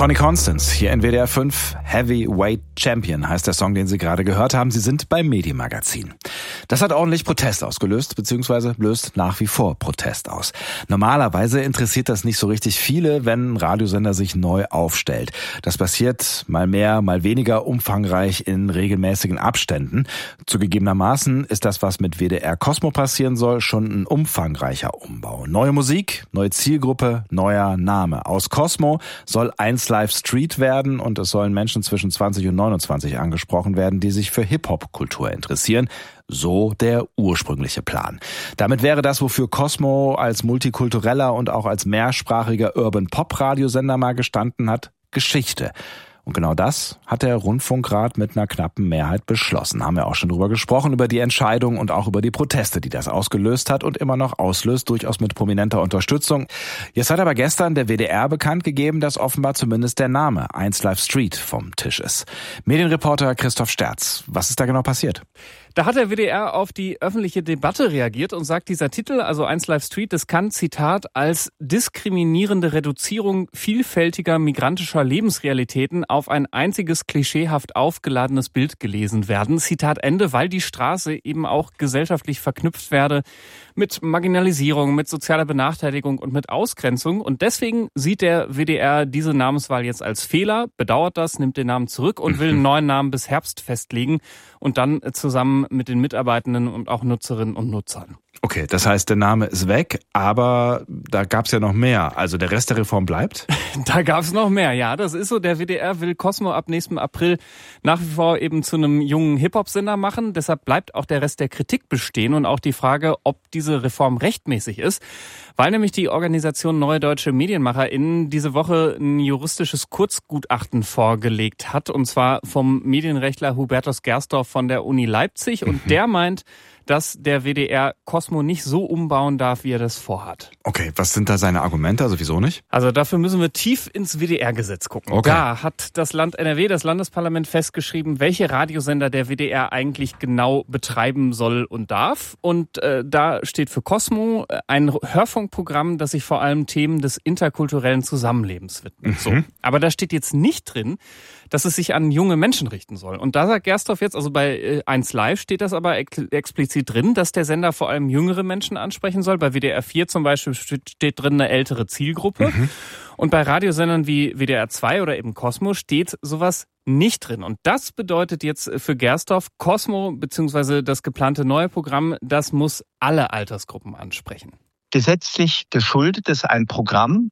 Connie Constance, hier in WDR 5, Heavyweight Champion heißt der Song, den Sie gerade gehört haben. Sie sind beim Medienmagazin. Das hat ordentlich Protest ausgelöst, beziehungsweise löst nach wie vor Protest aus. Normalerweise interessiert das nicht so richtig viele, wenn ein Radiosender sich neu aufstellt. Das passiert mal mehr, mal weniger umfangreich in regelmäßigen Abständen. Zugegebenermaßen ist das, was mit WDR Cosmo passieren soll, schon ein umfangreicher Umbau. Neue Musik, neue Zielgruppe, neuer Name. Aus Cosmo soll 1Live Street werden und es sollen Menschen zwischen 20 und 29 angesprochen werden, die sich für Hip-Hop-Kultur interessieren. So der ursprüngliche Plan. Damit wäre das, wofür Cosmo als multikultureller und auch als mehrsprachiger Urban-Pop-Radiosender mal gestanden hat, Geschichte. Und genau das hat der Rundfunkrat mit einer knappen Mehrheit beschlossen. Haben wir auch schon drüber gesprochen, über die Entscheidung und auch über die Proteste, die das ausgelöst hat und immer noch auslöst, durchaus mit prominenter Unterstützung. Jetzt hat aber gestern der WDR bekannt gegeben, dass offenbar zumindest der Name 1Live Street vom Tisch ist. Medienreporter Christoph Sterz, was ist da genau passiert? Da hat der WDR auf die öffentliche Debatte reagiert und sagt, dieser Titel, also 1Live Street, das kann, Zitat, als diskriminierende Reduzierung vielfältiger migrantischer Lebensrealitäten auf ein einziges klischeehaft aufgeladenes Bild gelesen werden. Zitat Ende, weil die Straße eben auch gesellschaftlich verknüpft werde mit Marginalisierung, mit sozialer Benachteiligung und mit Ausgrenzung. Und deswegen sieht der WDR diese Namenswahl jetzt als Fehler, bedauert das, nimmt den Namen zurück und will einen neuen Namen bis Herbst festlegen und dann zusammen mit den Mitarbeitenden und auch Nutzerinnen und Nutzern. Okay, das heißt, der Name ist weg, aber da gab's ja noch mehr. Also der Rest der Reform bleibt? Da gab's noch mehr, ja. Das ist so. Der WDR will Cosmo ab nächstem April nach wie vor eben zu einem jungen Hip-Hop-Sender machen. Deshalb bleibt auch der Rest der Kritik bestehen und auch die Frage, ob diese Reform rechtmäßig ist. Weil nämlich die Organisation Neue Deutsche MedienmacherInnen diese Woche ein juristisches Kurzgutachten vorgelegt hat. Und zwar vom Medienrechtler Hubertus Gersdorf von der Uni Leipzig. Und der meint, dass der WDR Cosmo nicht so umbauen darf, wie er das vorhat. Okay, was sind da seine Argumente? Also wieso nicht? Also dafür müssen wir tief ins WDR-Gesetz gucken. Okay. Da hat das Land NRW, das Landesparlament, festgeschrieben, welche Radiosender der WDR eigentlich genau betreiben soll und darf. Und da steht für Cosmo ein Hörfunkprogramm, das sich vor allem Themen des interkulturellen Zusammenlebens widmet. So. Aber da steht jetzt nicht drin, dass es sich an junge Menschen richten soll. Und da sagt Gersdorf jetzt, also bei 1Live steht das aber explizit drin, dass der Sender vor allem jüngere Menschen ansprechen soll. Bei WDR 4 zum Beispiel steht drin eine ältere Zielgruppe. Und bei Radiosendern wie WDR 2 oder eben Cosmo steht sowas nicht drin. Und das bedeutet jetzt für Gersdorf, Cosmo bzw. das geplante neue Programm, das muss alle Altersgruppen ansprechen. Gesetzlich geschuldet ist ein Programm,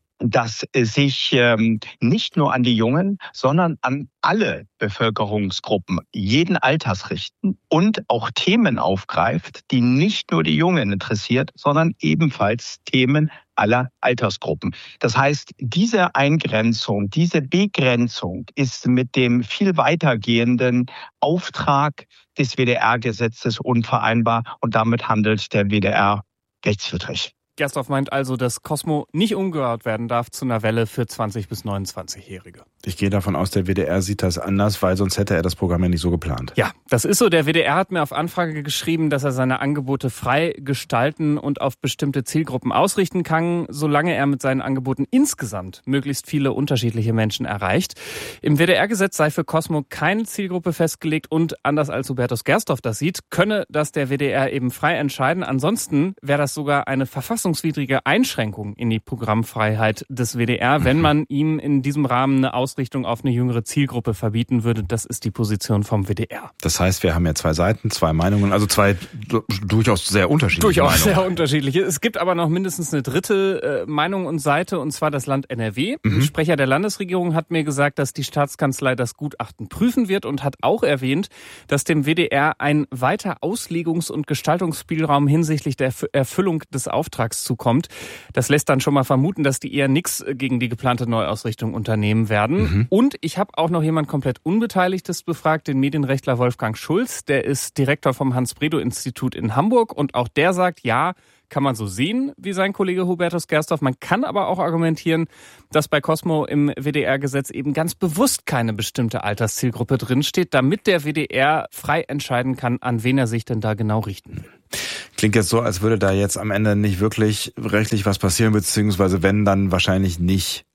das sich nicht nur an die Jungen, sondern an alle Bevölkerungsgruppen jeden Alters richten und auch Themen aufgreift, die nicht nur die Jungen interessiert, sondern ebenfalls Themen aller Altersgruppen. Das heißt, diese Eingrenzung, diese Begrenzung ist mit dem viel weitergehenden Auftrag des WDR-Gesetzes unvereinbar und damit handelt der WDR rechtswidrig. Gersdorf meint also, dass Cosmo nicht umgehört werden darf zu einer Welle für 20- bis 29-Jährige. Ich gehe davon aus, der WDR sieht das anders, weil sonst hätte er das Programm ja nicht so geplant. Ja, das ist so. Der WDR hat mir auf Anfrage geschrieben, dass er seine Angebote frei gestalten und auf bestimmte Zielgruppen ausrichten kann, solange er mit seinen Angeboten insgesamt möglichst viele unterschiedliche Menschen erreicht. Im WDR-Gesetz sei für Cosmo keine Zielgruppe festgelegt und, anders als Hubertus Gersdorf das sieht, könne das der WDR eben frei entscheiden. Ansonsten wäre das sogar eine verfassungswidrige Einschränkung in die Programmfreiheit des WDR, wenn man ihm in diesem Rahmen eine Ausrichtung auf eine jüngere Zielgruppe verbieten würde. Das ist die Position vom WDR. Das heißt, wir haben ja zwei Seiten, zwei Meinungen, also zwei durchaus sehr unterschiedliche Meinungen. Durchaus sehr unterschiedliche. Es gibt aber noch mindestens eine dritte Meinung und Seite, und zwar das Land NRW. Ein Sprecher der Landesregierung hat mir gesagt, dass die Staatskanzlei das Gutachten prüfen wird und hat auch erwähnt, dass dem WDR ein weiter Auslegungs- und Gestaltungsspielraum hinsichtlich der Erfüllung des Auftrags zukommt. Das lässt dann schon mal vermuten, dass die eher nichts gegen die geplante Neuausrichtung unternehmen werden. Und ich habe auch noch jemand komplett Unbeteiligtes befragt, den Medienrechtler Wolfgang Schulz. Der ist Direktor vom Hans-Bredow-Institut in Hamburg und auch der sagt, ja, kann man so sehen wie sein Kollege Hubertus Gersdorf. Man kann aber auch argumentieren, dass bei Cosmo im WDR-Gesetz eben ganz bewusst keine bestimmte Alterszielgruppe drinsteht, damit der WDR frei entscheiden kann, an wen er sich denn da genau richten will. Klingt jetzt so, als würde da jetzt am Ende nicht wirklich rechtlich was passieren, beziehungsweise wenn, dann wahrscheinlich nicht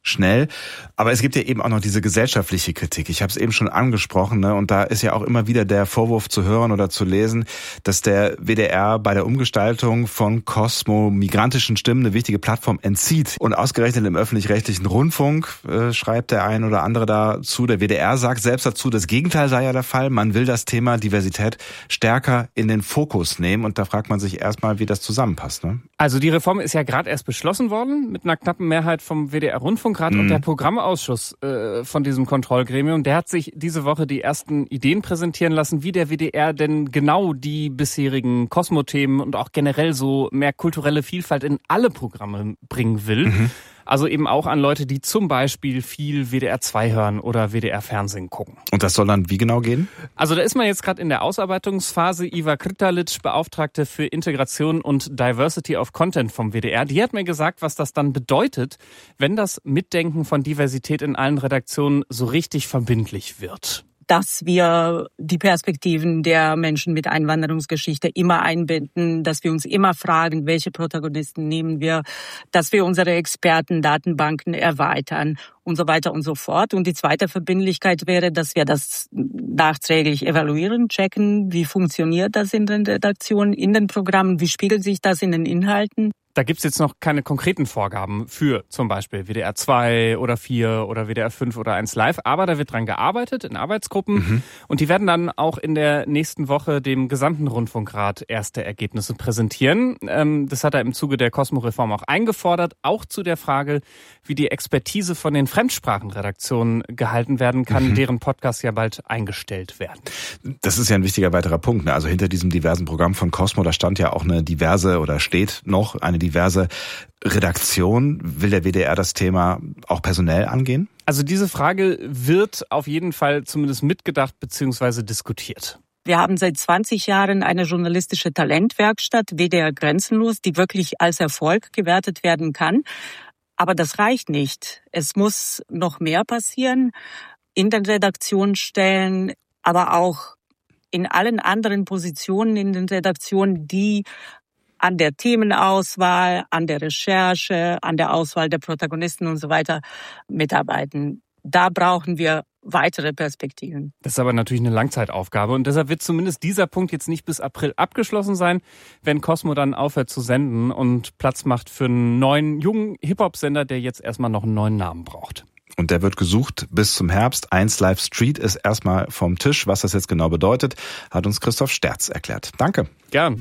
schnell. Aber es gibt ja eben auch noch diese gesellschaftliche Kritik. Ich habe es eben schon angesprochen, ne? Und da ist ja auch immer wieder der Vorwurf zu hören oder zu lesen, dass der WDR bei der Umgestaltung von Cosmo migrantischen Stimmen eine wichtige Plattform entzieht. Und ausgerechnet im öffentlich-rechtlichen Rundfunk schreibt der ein oder andere dazu. Der WDR sagt selbst dazu, das Gegenteil sei ja der Fall. Man will das Thema Diversität stärker in den Fokus nehmen. Und da fragt man sich erstmal, wie das zusammenpasst. Ne? Also die Reform ist ja gerade erst beschlossen worden mit einer knappen Mehrheit vom WDR-Rundfunkrat. Und der Programmausschuss von diesem Kontrollgremium, der hat sich diese Woche die ersten Ideen präsentieren lassen, wie der WDR denn genau die bisherigen Cosmo-Themen und auch generell so mehr kulturelle Vielfalt in alle Programme bringen will. Also eben auch an Leute, die zum Beispiel viel WDR 2 hören oder WDR Fernsehen gucken. Und das soll dann wie genau gehen? Also da ist man jetzt gerade in der Ausarbeitungsphase. Iva Krtalic, Beauftragte für Integration und Diversity of Content vom WDR, die hat mir gesagt, was das dann bedeutet, wenn das Mitdenken von Diversität in allen Redaktionen so richtig verbindlich wird. Dass wir die Perspektiven der Menschen mit Einwanderungsgeschichte immer einbinden, dass wir uns immer fragen, welche Protagonisten nehmen wir, dass wir unsere Expertendatenbanken erweitern und so weiter und so fort. Und die zweite Verbindlichkeit wäre, dass wir das nachträglich evaluieren, checken, wie funktioniert das in den Redaktionen, in den Programmen, wie spiegelt sich das in den Inhalten. Da gibt's jetzt noch keine konkreten Vorgaben für zum Beispiel WDR 2 oder 4 oder WDR 5 oder 1 Live. Aber da wird dran gearbeitet in Arbeitsgruppen. Und die werden dann auch in der nächsten Woche dem gesamten Rundfunkrat erste Ergebnisse präsentieren. Das hat er im Zuge der Cosmo-Reform auch eingefordert. Auch zu der Frage, wie die Expertise von den Fremdsprachenredaktionen gehalten werden kann, deren Podcasts ja bald eingestellt werden. Das ist ja ein wichtiger weiterer Punkt. Ne? Also hinter diesem diversen Programm von Cosmo, da stand ja auch eine diverse oder steht noch eine diverse Redaktion. Will der WDR das Thema auch personell angehen? Also diese Frage wird auf jeden Fall zumindest mitgedacht bzw. diskutiert. Wir haben seit 20 Jahren eine journalistische Talentwerkstatt, WDR Grenzenlos, die wirklich als Erfolg gewertet werden kann. Aber das reicht nicht. Es muss noch mehr passieren in den Redaktionsstellen, aber auch in allen anderen Positionen in den Redaktionen, die an der Themenauswahl, an der Recherche, an der Auswahl der Protagonisten und so weiter mitarbeiten. Da brauchen wir weitere Perspektiven. Das ist aber natürlich eine Langzeitaufgabe und deshalb wird zumindest dieser Punkt jetzt nicht bis April abgeschlossen sein, wenn Cosmo dann aufhört zu senden und Platz macht für einen neuen, jungen Hip-Hop-Sender, der jetzt erstmal noch einen neuen Namen braucht. Und der wird gesucht bis zum Herbst. 1 Live Street ist erstmal vom Tisch. Was das jetzt genau bedeutet, hat uns Christoph Sterz erklärt. Danke. Gern.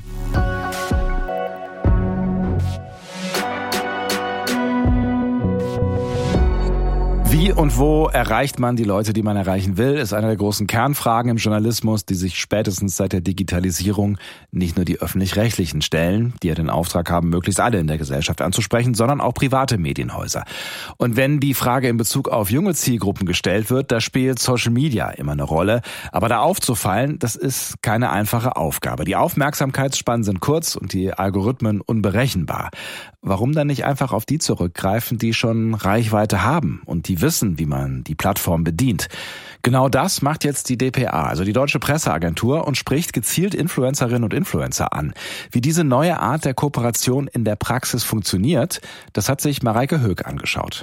Wie und wo erreicht man die Leute, die man erreichen will, ist eine der großen Kernfragen im Journalismus, die sich spätestens seit der Digitalisierung nicht nur die Öffentlich-Rechtlichen stellen, die ja den Auftrag haben, möglichst alle in der Gesellschaft anzusprechen, sondern auch private Medienhäuser. Und wenn die Frage in Bezug auf junge Zielgruppen gestellt wird, da spielt Social Media immer eine Rolle. Aber da aufzufallen, das ist keine einfache Aufgabe. Die Aufmerksamkeitsspannen sind kurz und die Algorithmen unberechenbar. Warum dann nicht einfach auf die zurückgreifen, die schon Reichweite haben und die wissen, wie man die Plattform bedient? Genau das macht jetzt die dpa, also die Deutsche Presseagentur, und spricht gezielt Influencerinnen und Influencer an. Wie diese neue Art der Kooperation in der Praxis funktioniert, das hat sich Mareike Höck angeschaut.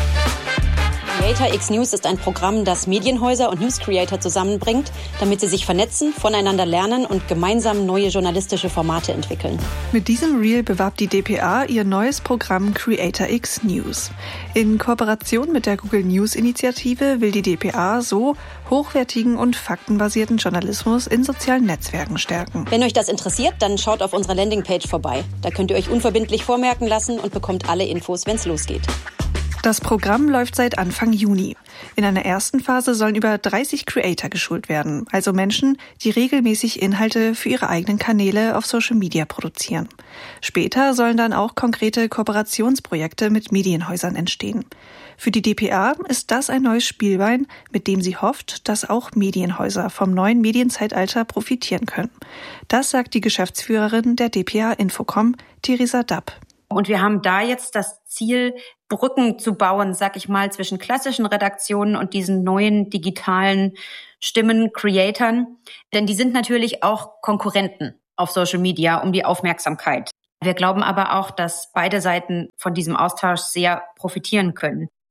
Creator X News ist ein Programm, das Medienhäuser und News Creator zusammenbringt, damit sie sich vernetzen, voneinander lernen und gemeinsam neue journalistische Formate entwickeln. Mit diesem Reel bewarb die dpa ihr neues Programm Creator X News. In Kooperation mit der Google News Initiative will die dpa so hochwertigen und faktenbasierten Journalismus in sozialen Netzwerken stärken. Wenn euch das interessiert, dann schaut auf unserer Landingpage vorbei. Da könnt ihr euch unverbindlich vormerken lassen und bekommt alle Infos, wenn es losgeht. Das Programm läuft seit Anfang Juni. In einer ersten Phase sollen über 30 Creator geschult werden, also Menschen, die regelmäßig Inhalte für ihre eigenen Kanäle auf Social Media produzieren. Später sollen dann auch konkrete Kooperationsprojekte mit Medienhäusern entstehen. Für die dpa ist das ein neues Spielbein, mit dem sie hofft, dass auch Medienhäuser vom neuen Medienzeitalter profitieren können. Das sagt die Geschäftsführerin der dpa Infocom, Theresa Dapp. Und wir haben da jetzt das Ziel, Brücken zu bauen, sag ich mal, zwischen klassischen Redaktionen und diesen neuen digitalen Stimmen, Creatoren. Denn die sind natürlich auch Konkurrenten auf Social Media um die Aufmerksamkeit. Wir glauben aber auch, dass beide Seiten von diesem Austausch sehr profitieren können.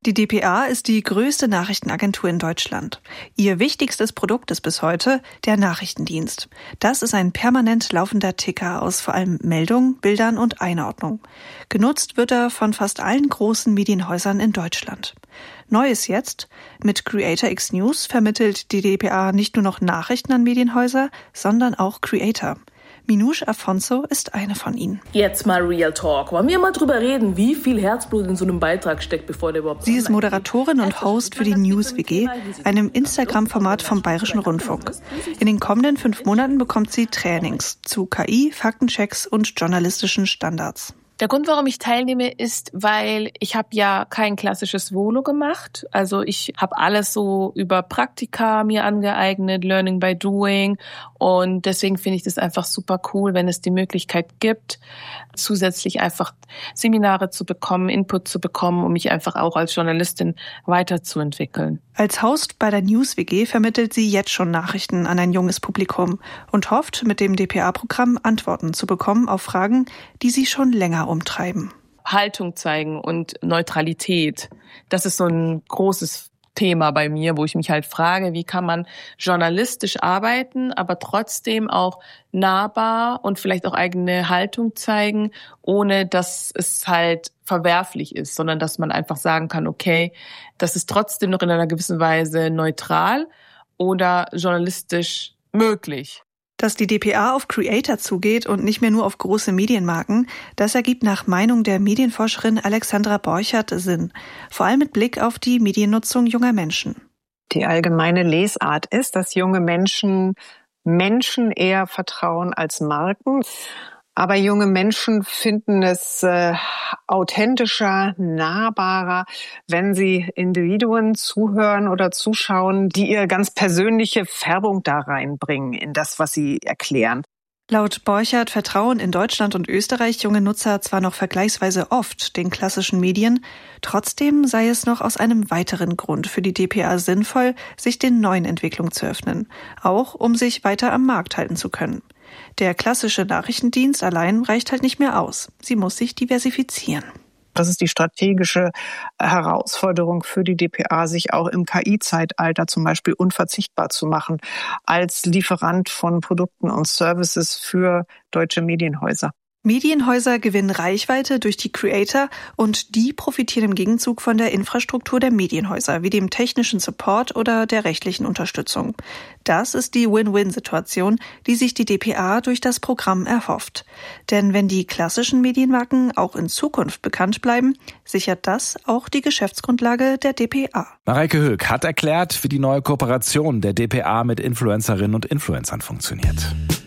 Die dpa ist die größte Nachrichtenagentur in Deutschland. Ihr wichtigstes Produkt ist bis heute der Nachrichtendienst. Das ist ein permanent laufender Ticker aus vor allem Meldungen, Bildern und Einordnung. Genutzt wird er von fast allen großen Medienhäusern in Deutschland. Neu ist jetzt, mit Creator X News vermittelt die dpa nicht nur noch Nachrichten an Medienhäuser, sondern auch Creator. Minouche Afonso ist eine von ihnen. Jetzt mal Real Talk. Wollen wir mal drüber reden, wie viel Herzblut in so einem Beitrag steckt, bevor der überhaupt... Sie ist Moderatorin und Host für die News WG, einem Instagram-Format vom Bayerischen Rundfunk. In den kommenden 5 Monaten bekommt sie Trainings zu KI, Faktenchecks und journalistischen Standards. Der Grund, warum ich teilnehme, ist, weil ich habe ja kein klassisches Volo gemacht. Also ich habe alles so über Praktika mir angeeignet, Learning by Doing. Und deswegen finde ich das einfach super cool, wenn es die Möglichkeit gibt, zusätzlich einfach Seminare zu bekommen, Input zu bekommen, um mich einfach auch als Journalistin weiterzuentwickeln. Als Host bei der News WG vermittelt sie jetzt schon Nachrichten an ein junges Publikum und hofft, mit dem dpa-Programm Antworten zu bekommen auf Fragen, die sie schon länger umtreiben. Haltung zeigen und Neutralität, das ist so ein großes Thema bei mir, wo ich mich halt frage, wie kann man journalistisch arbeiten, aber trotzdem auch nahbar und vielleicht auch eigene Haltung zeigen, ohne dass es halt verwerflich ist, sondern dass man einfach sagen kann, okay, das ist trotzdem noch in einer gewissen Weise neutral oder journalistisch möglich. Dass die dpa auf Creator zugeht und nicht mehr nur auf große Medienmarken, das ergibt nach Meinung der Medienforscherin Alexandra Borchert Sinn. Vor allem mit Blick auf die Mediennutzung junger Menschen. Die allgemeine Lesart ist, dass junge Menschen eher vertrauen als Marken. Aber junge Menschen finden es authentischer, nahbarer, wenn sie Individuen zuhören oder zuschauen, die ihre ganz persönliche Färbung da reinbringen in das, was sie erklären. Laut Borchert vertrauen in Deutschland und Österreich junge Nutzer zwar noch vergleichsweise oft den klassischen Medien, trotzdem sei es noch aus einem weiteren Grund für die dpa sinnvoll, sich den neuen Entwicklungen zu öffnen, auch um sich weiter am Markt halten zu können. Der klassische Nachrichtendienst allein reicht halt nicht mehr aus. Sie muss sich diversifizieren. Das ist die strategische Herausforderung für die dpa, sich auch im KI-Zeitalter zum Beispiel unverzichtbar zu machen als Lieferant von Produkten und Services für deutsche Medienhäuser. Medienhäuser gewinnen Reichweite durch die Creator und die profitieren im Gegenzug von der Infrastruktur der Medienhäuser, wie dem technischen Support oder der rechtlichen Unterstützung. Das ist die Win-Win-Situation, die sich die dpa durch das Programm erhofft. Denn wenn die klassischen Medienmarken auch in Zukunft bekannt bleiben, sichert das auch die Geschäftsgrundlage der dpa. Mareike Höck hat erklärt, wie die neue Kooperation der dpa mit Influencerinnen und Influencern funktioniert.